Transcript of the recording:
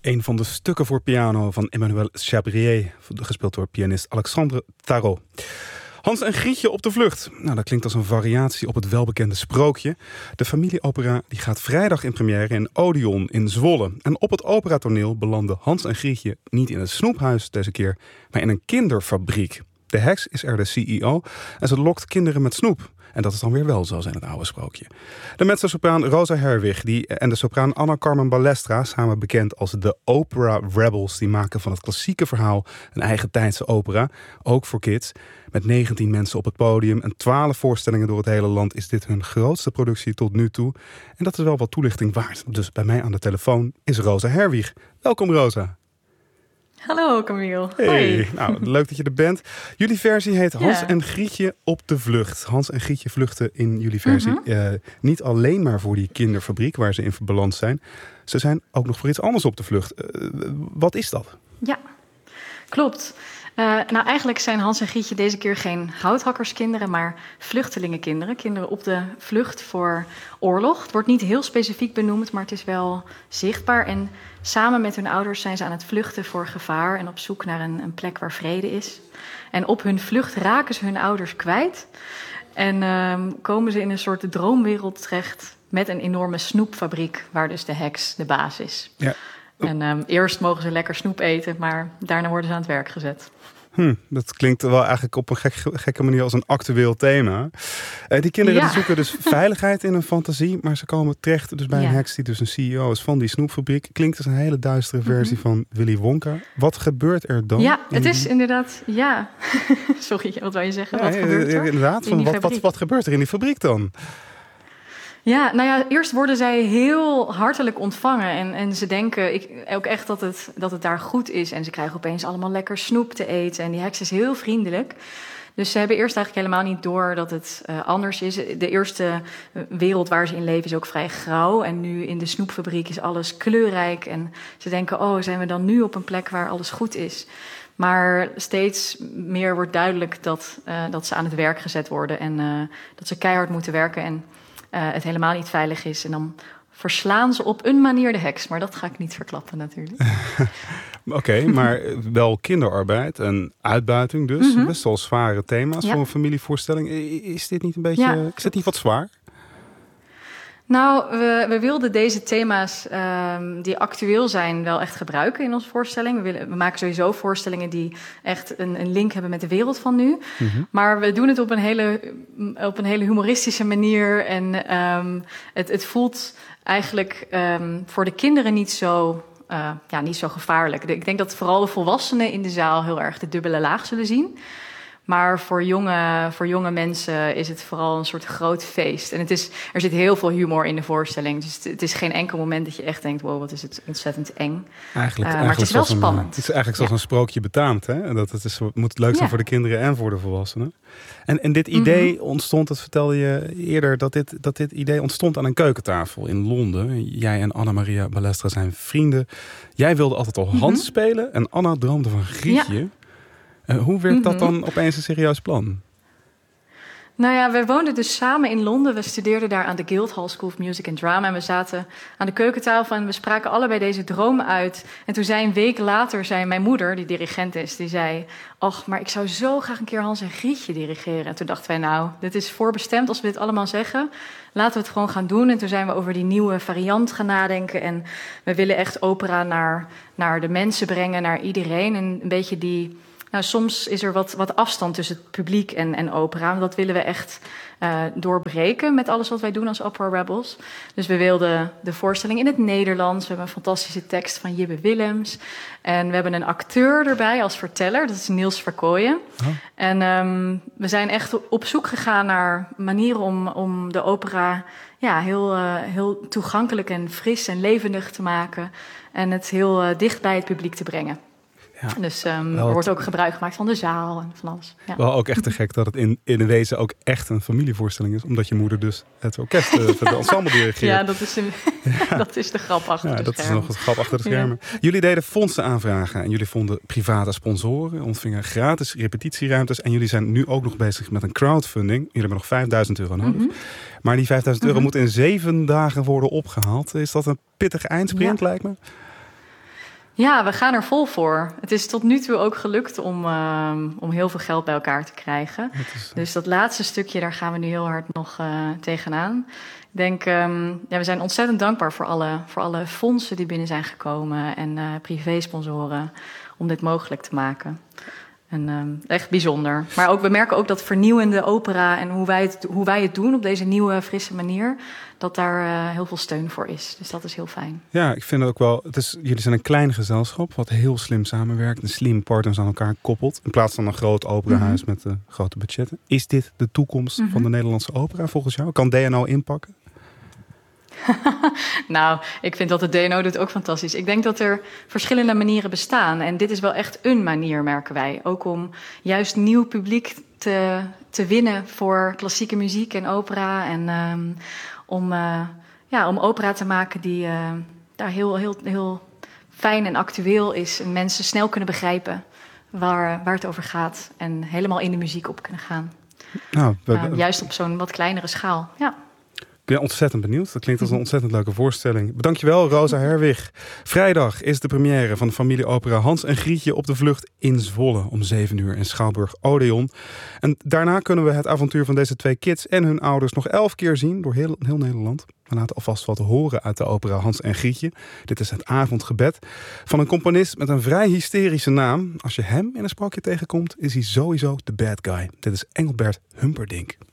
Een van de stukken voor piano van Emmanuel Chabrier, gespeeld door pianist Alexandre Tarot. Hans en Grietje op de vlucht. Nou, dat klinkt als een variatie op het welbekende sprookje. De familieopera die gaat vrijdag in première in Odeon in Zwolle. En op het operatoneel belanden Hans en Grietje niet in het snoephuis deze keer, maar in een kinderfabriek. De heks is er de CEO en ze lokt kinderen met snoep. En dat is dan weer wel zoals in het oude sprookje. De mezzosopraan Rosa Herwig en de sopraan Anna Carmen Balestra, samen bekend als de Opera Rebels, die maken van het klassieke verhaal een eigen tijdse opera, ook voor kids. Met 19 mensen op het podium en 12 voorstellingen door het hele land is dit hun grootste productie tot nu toe. En dat is wel wat toelichting waard. Dus bij mij aan de telefoon is Rosa Herwig. Welkom Rosa. Hallo Camille. Hey, hoi. nou, leuk dat je er bent. Jullie versie heet Hans en Grietje op de vlucht. Hans en Grietje vluchten in jullie versie niet alleen maar voor die kinderfabriek waar ze in beland zijn. Ze zijn ook nog voor iets anders op de vlucht. Wat is dat? Ja, klopt. Nou, eigenlijk zijn Hans en Grietje deze keer geen houthakkerskinderen, maar vluchtelingenkinderen. Kinderen op de vlucht voor oorlog. Het wordt niet heel specifiek benoemd, maar het is wel zichtbaar. En samen met hun ouders zijn ze aan het vluchten voor gevaar en op zoek naar een plek waar vrede is. En op hun vlucht raken ze hun ouders kwijt. En komen ze in een soort droomwereld terecht met een enorme snoepfabriek, waar dus de heks de baas is. Ja. En eerst mogen ze lekker snoep eten, maar daarna worden ze aan het werk gezet. Dat klinkt wel eigenlijk op een gekke manier als een actueel thema. Die kinderen die zoeken dus veiligheid in een fantasie, maar ze komen terecht dus bij een heks die dus een CEO is van die snoepfabriek. Klinkt als een hele duistere versie van Willy Wonka. Wat gebeurt er dan? Ja, het is inderdaad, Sorry, wat wou je zeggen? Wat gebeurt er? Inderdaad, wat gebeurt er in die fabriek dan? Ja, nou ja, eerst worden zij heel hartelijk ontvangen. En ze denken ook echt dat het daar goed is. En ze krijgen opeens allemaal lekker snoep te eten. En die heks is heel vriendelijk. Dus ze hebben eerst eigenlijk helemaal niet door dat het anders is. De eerste wereld waar ze in leven is ook vrij grauw. En nu in de snoepfabriek is alles kleurrijk. En ze denken, zijn we dan nu op een plek waar alles goed is? Maar steeds meer wordt duidelijk dat ze aan het werk gezet worden. En dat ze keihard moeten werken en het helemaal niet veilig is. En dan verslaan ze op een manier de heks. Maar dat ga ik niet verklappen natuurlijk. Oké, maar wel kinderarbeid en uitbuiting dus. Best wel zware thema's voor een familievoorstelling. Is dit niet een beetje... Is dit niet wat zwaar? Nou, we wilden deze thema's die actueel zijn wel echt gebruiken in onze voorstelling. We maken sowieso voorstellingen die echt een link hebben met de wereld van nu. Maar we doen het op een hele humoristische manier. En het voelt eigenlijk voor de kinderen niet zo gevaarlijk. Ik denk dat vooral de volwassenen in de zaal heel erg de dubbele laag zullen zien. Maar voor jonge mensen is het vooral een soort groot feest. En er zit heel veel humor in de voorstelling. Dus het is geen enkel moment dat je echt denkt, wow, wat is het ontzettend eng. Maar het is wel spannend. Het is eigenlijk zoals een sprookje betaamt. Hè? Het moet leuk zijn voor de kinderen en voor de volwassenen. En dit idee ontstond, dat vertelde je eerder, dat dit idee ontstond aan een keukentafel in Londen. Jij en Anna Maria Balestra zijn vrienden. Jij wilde altijd al Hans spelen en Anna droomde van Grietje. Ja. Hoe werd dat dan opeens een serieus plan? Nou ja, we woonden dus samen in Londen. We studeerden daar aan de Guildhall School of Music and Drama. En we zaten aan de keukentafel en we spraken allebei deze droom uit. En toen zei een week later, mijn moeder, die dirigent is, die zei, ach, maar ik zou zo graag een keer Hans en Grietje dirigeren. En toen dachten wij, nou, dit is voorbestemd als we dit allemaal zeggen. Laten we het gewoon gaan doen. En toen zijn we over die nieuwe variant gaan nadenken. En we willen echt opera naar de mensen brengen, naar iedereen. En een beetje die... Nou, soms is er wat afstand tussen het publiek en opera. Dat willen we echt doorbreken met alles wat wij doen als Opera Rebels. Dus we wilden de voorstelling in het Nederlands. We hebben een fantastische tekst van Jibbe Willems. En we hebben een acteur erbij als verteller. Dat is Niels Verkooyen. Oh. En we zijn echt op zoek gegaan naar manieren om de opera heel toegankelijk en fris en levendig te maken. En het heel dicht bij het publiek te brengen. Ja. Dus er wordt ook gebruik gemaakt van de zaal en van alles. Ja. Wel ook echt te gek dat het in de wezen ook echt een familievoorstelling is. Omdat je moeder dus het orkest, het ensemble dirigeert. Ja, dat is de grap achter de schermen. Dat is nog een grap achter de schermen. Ja. Jullie deden fondsen aanvragen en jullie vonden private sponsoren. Ontvingen gratis repetitieruimtes. En jullie zijn nu ook nog bezig met een crowdfunding. Jullie hebben nog €5.000 nodig. Maar die €5.000 moet in 7 dagen worden opgehaald. Is dat een pittige eindsprint, lijkt me? Ja, we gaan er vol voor. Het is tot nu toe ook gelukt om heel veel geld bij elkaar te krijgen. Dus dat laatste stukje, daar gaan we nu heel hard nog tegenaan. Ik denk, we zijn ontzettend dankbaar voor alle fondsen die binnen zijn gekomen en privé-sponsoren om dit mogelijk te maken. En echt bijzonder. Maar ook, we merken ook dat vernieuwende opera en hoe wij het doen op deze nieuwe, frisse manier, dat daar heel veel steun voor is. Dus dat is heel fijn. Ja, ik vind het ook wel. Jullie zijn een klein gezelschap wat heel slim samenwerkt en slim partners aan elkaar koppelt. In plaats van een groot operahuis met grote budgetten. Is dit de toekomst van de Nederlandse opera volgens jou? Kan DNO inpakken? Nou, ik vind dat de DNO doet ook fantastisch. Ik denk dat er verschillende manieren bestaan. En dit is wel echt een manier, merken wij. Ook om juist nieuw publiek te winnen voor klassieke muziek en opera. En om opera te maken die daar heel fijn en actueel is. En mensen snel kunnen begrijpen waar het over gaat. En helemaal in de muziek op kunnen gaan. Nou, juist op zo'n wat kleinere schaal, ja. Ik ben ontzettend benieuwd. Dat klinkt als een ontzettend leuke voorstelling. Dankjewel, Rosa Herwig. Vrijdag is de première van de familieopera Hans en Grietje op de vlucht in Zwolle om 7 uur in Schouwburg Odeon. En daarna kunnen we het avontuur van deze 2 kids en hun ouders nog 11 keer zien door heel Nederland. We laten alvast wat horen uit de opera Hans en Grietje. Dit is het avondgebed van een componist met een vrij hysterische naam. Als je hem in een sprookje tegenkomt, is hij sowieso de bad guy. Dit is Engelbert Humperdinck.